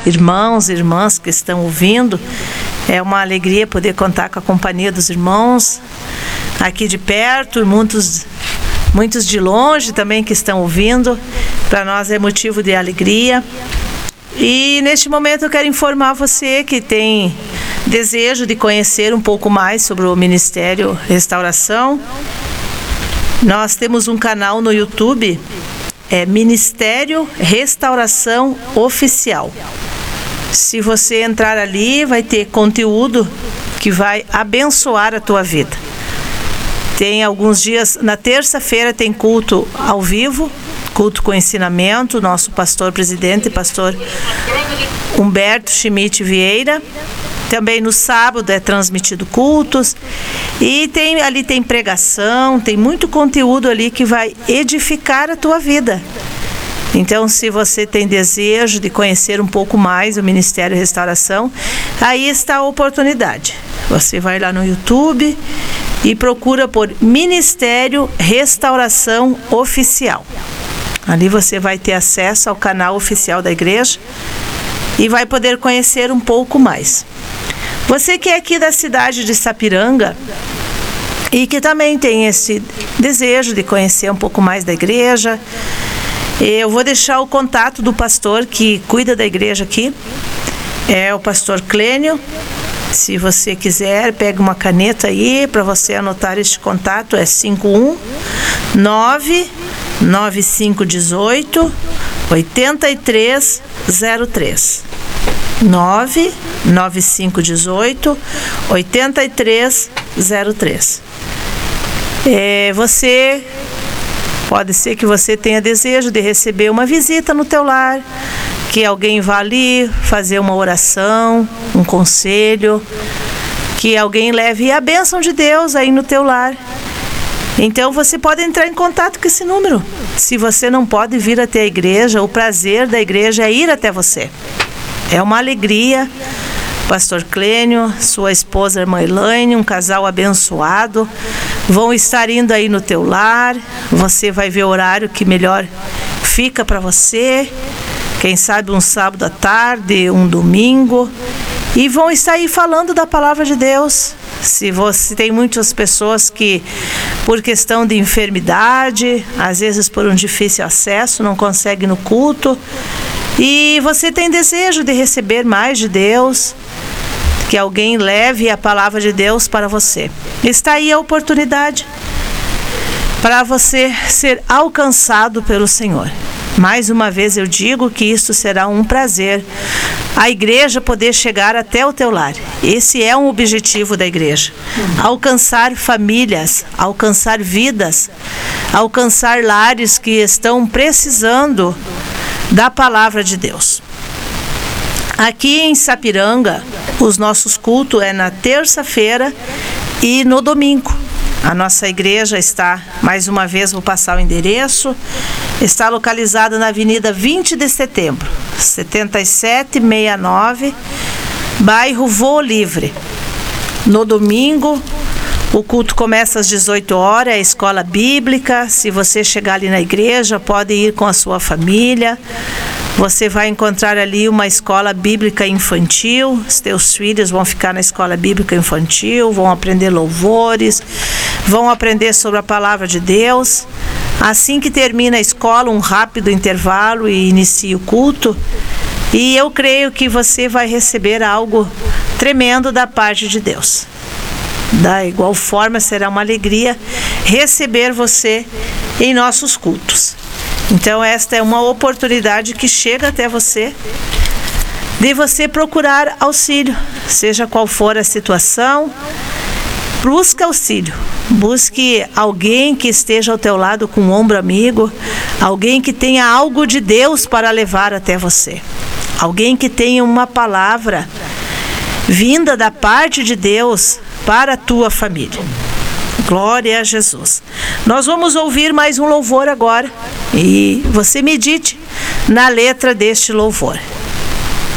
irmãos e irmãs que estão ouvindo. É uma alegria poder contar com a companhia dos irmãos aqui de perto, muitos de longe também que estão ouvindo. Para nós é motivo de alegria. E neste momento eu quero informar você que tem desejo de conhecer um pouco mais sobre o Ministério Restauração. Nós temos um canal no YouTube, Ministério Restauração Oficial. Se você entrar ali, vai ter conteúdo que vai abençoar a tua vida. Tem alguns dias, na terça-feira tem culto ao vivo, culto com ensinamento, nosso pastor presidente, pastor Humberto Schmidt Vieira. Também no sábado é transmitido cultos. E ali tem pregação, tem muito conteúdo ali que vai edificar a tua vida. Então, se você tem desejo de conhecer um pouco mais o Ministério Restauração, aí está a oportunidade. Você vai lá no YouTube e procura por Ministério Restauração Oficial. Ali você vai ter acesso ao canal oficial da igreja e vai poder conhecer um pouco mais. Você que é aqui da cidade de Sapiranga e que também tem esse desejo de conhecer um pouco mais da igreja, eu vou deixar o contato do pastor que cuida da igreja aqui. É o pastor Clênio. Se você quiser, pega uma caneta aí para você anotar este contato. É 519-9518 8303. 99518 8303. Pode ser que você tenha desejo de receber uma visita no teu lar, que alguém vá ali fazer uma oração, um conselho, que alguém leve a bênção de Deus aí no teu lar. Então você pode entrar em contato com esse número. Se você não pode vir até a igreja, o prazer da igreja é ir até você. É uma alegria. Pastor Clênio, sua esposa, irmã Elaine, um casal abençoado, vão estar indo aí no teu lar. Você vai ver o horário que melhor fica para você. Quem sabe um sábado à tarde, um domingo. E vão estar aí falando da palavra de Deus. Se você tem muitas pessoas que, por questão de enfermidade, às vezes por um difícil acesso, não conseguem no culto, e você tem desejo de receber mais de Deus, que alguém leve a palavra de Deus para você. Está aí a oportunidade para você ser alcançado pelo Senhor. Mais uma vez eu digo que isso será um prazer, a igreja poder chegar até o teu lar. Esse é um objetivo da igreja. Alcançar famílias, alcançar vidas, alcançar lares que estão precisando da palavra de Deus. Aqui em Sapiranga, os nossos cultos é na terça-feira e no domingo. A nossa igreja está, mais uma vez vou passar o endereço, está localizada na Avenida 20 de Setembro, 7769, bairro Voo Livre. No domingo, o culto começa às 18 horas, é a escola bíblica. Se você chegar ali na igreja, pode ir com a sua família. Você vai encontrar ali uma escola bíblica infantil. Os teus filhos vão ficar na escola bíblica infantil, vão aprender louvores, vão aprender sobre a palavra de Deus. Assim que termina a escola, um rápido intervalo e inicia o culto. E eu creio que você vai receber algo tremendo da parte de Deus. Da igual forma, será uma alegria receber você em nossos cultos. Então, esta é uma oportunidade que chega até você, de você procurar auxílio, seja qual for a situação. Busque auxílio, busque alguém que esteja ao teu lado com um ombro amigo, alguém que tenha algo de Deus para levar até você, alguém que tenha uma palavra vinda da parte de Deus para a tua família. Glória a Jesus. Nós vamos ouvir mais um louvor agora e você medite na letra deste louvor.